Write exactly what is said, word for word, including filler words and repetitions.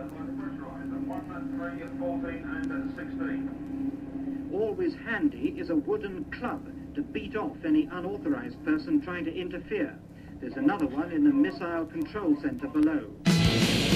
Always handy is a wooden club to beat off any unauthorized person trying to interfere. There's another one in the missile control center below.